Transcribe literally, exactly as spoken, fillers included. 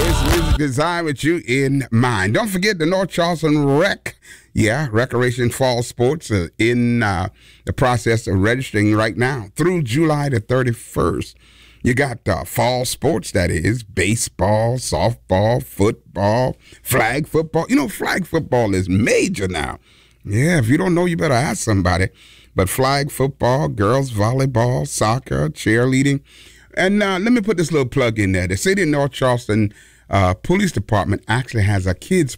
This is designed with you in mind. Don't forget the North Charleston Rec. Yeah, Recreation Fall Sports are in uh, the process of registering right now through July the thirty-first. You got uh, fall sports, that is, baseball, softball, football, flag football. You know, flag football is major now. Yeah, if you don't know, you better ask somebody. But flag football, girls volleyball, soccer, cheerleading. And uh, let me put this little plug in there. The city of North Charleston uh, Police Department actually has a kids